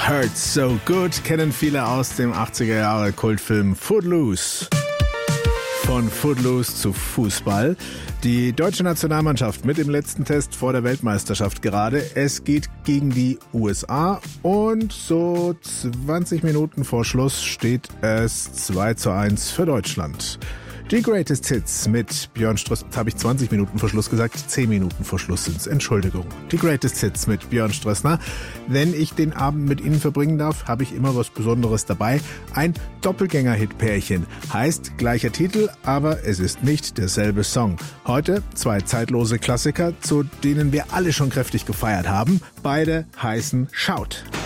Hurts So Good kennen viele aus dem 80er Jahre Kultfilm Footloose. Von Footloose zu Fußball. Die deutsche Nationalmannschaft mit dem letzten Test vor der Weltmeisterschaft gerade. Es geht gegen die USA und so 20 Minuten vor Schluss steht es 2:1 für Deutschland. Die Greatest Hits mit Björn Strössner. Habe ich 20 Minuten vor Schluss gesagt? 10 Minuten vor Schluss sind's. Entschuldigung. Die Greatest Hits mit Björn Strössner. Wenn ich den Abend mit Ihnen verbringen darf, habe ich immer was Besonderes dabei. Ein Doppelgänger-Hit-Pärchen. Heißt gleicher Titel, aber es ist nicht derselbe Song. Heute 2 zeitlose Klassiker, zu denen wir alle schon kräftig gefeiert haben. Beide heißen Shout.